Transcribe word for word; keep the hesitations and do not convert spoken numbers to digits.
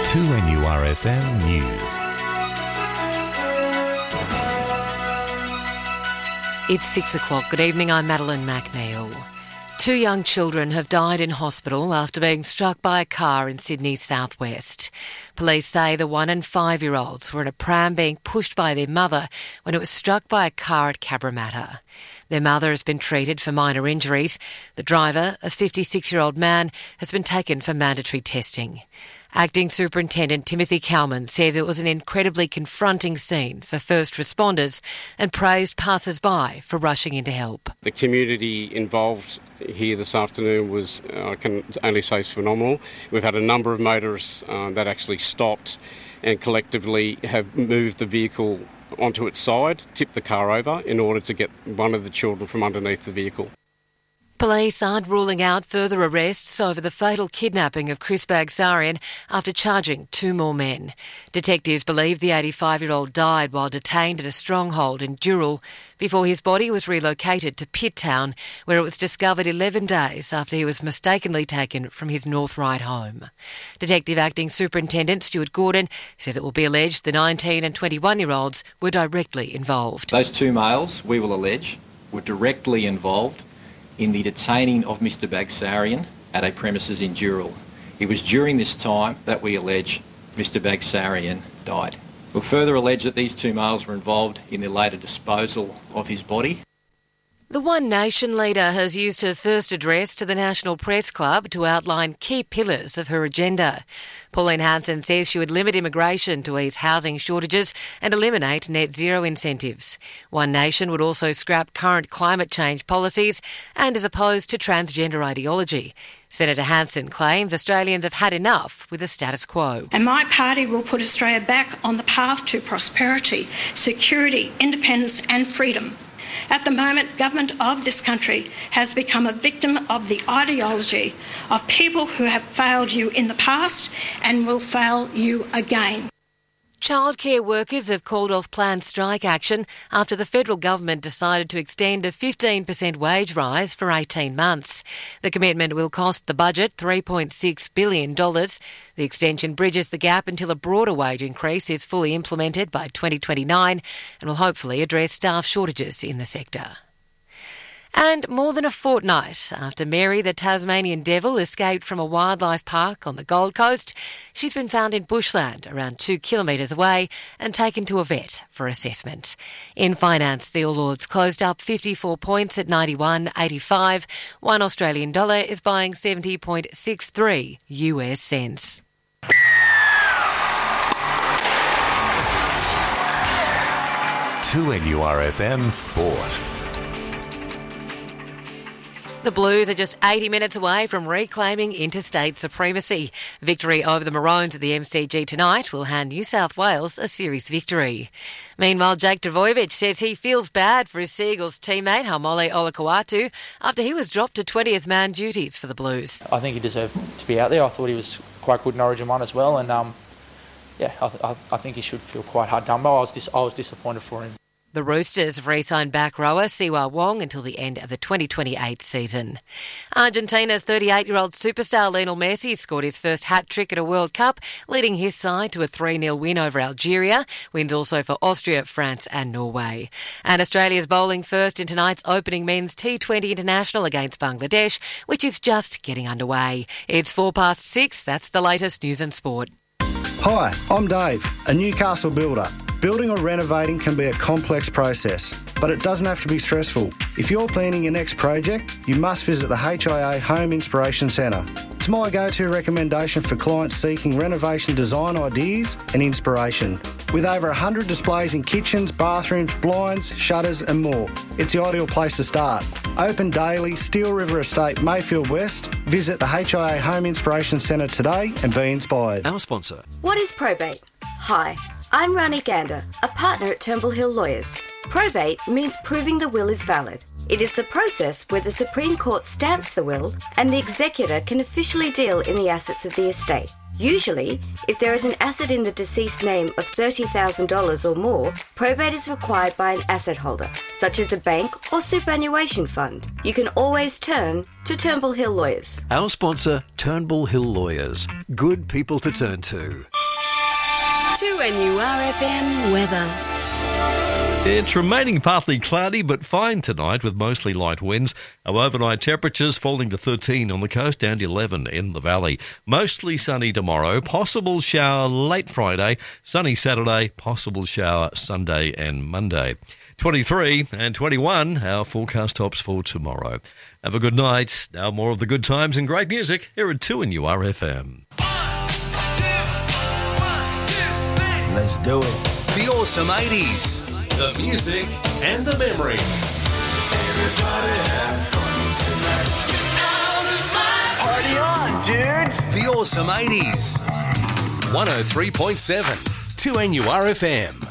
two N U R F M News. It's six o'clock. Good evening, I'm Madeline McNeil. Two young children have died in hospital after being struck by a car in Sydney's southwest. Police say the one and five-year-olds were in a pram being pushed by their mother when it was struck by a car at Cabramatta. Their mother has been treated for minor injuries. The driver, a fifty-six-year-old man, has been taken for mandatory testing. Acting Superintendent Timothy Kalman says it was an incredibly confronting scene for first responders and praised passers-by for rushing in to help. The community involved here this afternoon was, uh, I can only say, is phenomenal. We've had a number of motorists uh, that actually stopped and collectively have moved the vehicle onto its side, tipped the car over in order to get one of the children from underneath the vehicle. Police aren't ruling out further arrests over the fatal kidnapping of Chris Bagsarian after charging two more men. Detectives believe the eighty-five-year-old died while detained at a stronghold in Dural before his body was relocated to Pitt Town, where it was discovered eleven days after he was mistakenly taken from his North Ryde home. Detective Acting Superintendent Stuart Gordon says it will be alleged the nineteen and twenty-one-year-olds were directly involved. Those two males, we will allege, were directly involved in the detaining of Mister Bagsarian at a premises in Dural. It was during this time that we allege Mister Bagsarian died. We'll further allege that these two males were involved in the later disposal of his body. The One Nation leader has used her first address to the National Press Club to outline key pillars of her agenda. Pauline Hanson says she would limit immigration to ease housing shortages and eliminate net zero incentives. One Nation would also scrap current climate change policies and is opposed to transgender ideology. Senator Hanson claims Australians have had enough with the status quo. And my party will put Australia back on the path to prosperity, security, independence and freedom. At the moment, government of this country has become a victim of the ideology of people who have failed you in the past and will fail you again. Childcare workers have called off planned strike action after the federal government decided to extend a fifteen percent wage rise for eighteen months. The commitment will cost the budget three point six billion dollars. The extension bridges the gap until a broader wage increase is fully implemented by twenty twenty-nine and will hopefully address staff shortages in the sector. And more than a fortnight after Mary the Tasmanian devil escaped from a wildlife park on the Gold Coast, she's been found in bushland around two kilometres away and taken to a vet for assessment. In finance, the All Ords closed up fifty-four points at ninety-one eighty-five. One Australian dollar is buying seventy point six three U S cents. two N U R F M Sport. The Blues are just eighty minutes away from reclaiming interstate supremacy. Victory over the Maroons at the M C G tonight will hand New South Wales a series victory. Meanwhile, Jake Trbojevic says he feels bad for his Seagulls teammate Haumole Olakau'atu after he was dropped to twentieth man duties for the Blues. I think he deserved to be out there. I thought he was quite good in Origin one as well, and um, yeah, I, I, I think he should feel quite hard done by. I was dis- I was disappointed for him. The Roosters have re-signed back rower Siwa Wong until the end of the twenty twenty-eight season. Argentina's thirty-eight-year-old superstar Lionel Messi scored his first hat-trick at a World Cup, leading his side to a three nil win over Algeria. Wins also for Austria, France and Norway. And Australia's bowling first in tonight's opening men's T twenty international against Bangladesh, which is just getting underway. It's four past six. That's the latest news and sport. Hi, I'm Dave, a Newcastle builder. Building or renovating can be a complex process, but it doesn't have to be stressful. If you're planning your next project, you must visit the H I A Home Inspiration Centre. It's my go-to recommendation for clients seeking renovation design ideas and inspiration. With over one hundred displays in kitchens, bathrooms, blinds, shutters and more, it's the ideal place to start. Open daily, Steel River Estate, Mayfield West. Visit the H I A Home Inspiration Centre today and be inspired. Our sponsor. What is probate? Hi, I'm Rani Gander, a partner at Turnbull Hill Lawyers. Probate means proving the will is valid. It is the process where the Supreme Court stamps the will and the executor can officially deal in the assets of the estate. Usually, if there is an asset in the deceased name of thirty thousand dollars or more, probate is required by an asset holder, such as a bank or superannuation fund. You can always turn to Turnbull Hill Lawyers. Our sponsor, Turnbull Hill Lawyers. Good people to turn to. two N U R F M weather. It's remaining partly cloudy but fine tonight with mostly light winds. Our overnight temperatures falling to thirteen on the coast, down to eleven in the valley. Mostly sunny tomorrow, possible shower late Friday, sunny Saturday, possible shower Sunday and Monday. twenty-three and twenty-one, our forecast tops for tomorrow. Have a good night. Now more of the good times and great music here at two N U R F M. Let's do it. The awesome eighties. The music and the memories. Everybody have fun tonight. Party on, dudes. The awesome eighties. one oh three point seven. two N U R F M.